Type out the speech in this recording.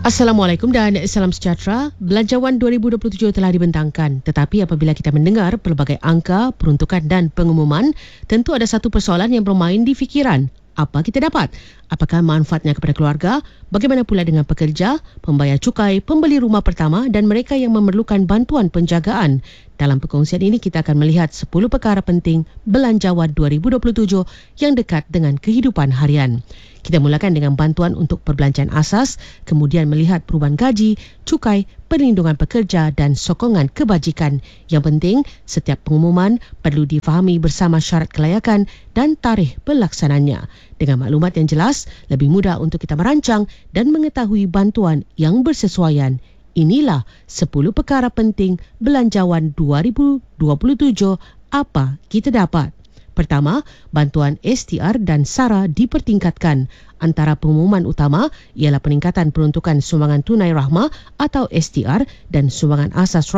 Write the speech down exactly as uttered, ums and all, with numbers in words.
Assalamualaikum dan salam sejahtera. Belanjawan dua ribu dua puluh tujuh telah dibentangkan, tetapi apabila kita mendengar pelbagai angka, peruntukan dan pengumuman, tentu ada satu persoalan yang bermain di fikiran. Apa kita dapat? Apakah manfaatnya kepada keluarga? Bagaimana pula dengan pekerja, pembayar cukai, pembeli rumah pertama dan mereka yang memerlukan bantuan penjagaan? Dalam perkongsian ini kita akan melihat sepuluh perkara penting belanjawan dua ribu dua puluh tujuh yang dekat dengan kehidupan harian. Kita mulakan dengan bantuan untuk perbelanjaan asas, kemudian melihat perubahan gaji, cukai, perlindungan pekerja dan sokongan kebajikan. Yang penting, setiap pengumuman perlu difahami bersama syarat kelayakan dan tarikh pelaksananya. Dengan maklumat yang jelas, lebih mudah untuk kita merancang dan mengetahui bantuan yang bersesuaian. Inilah sepuluh perkara penting belanjawan dua ribu dua puluh tujuh. Apa kita dapat? Pertama, bantuan S T R dan SARA dipertingkatkan. Antara pengumuman utama ialah peningkatan peruntukan sumbangan tunai rahmah atau S T R dan sumbangan asas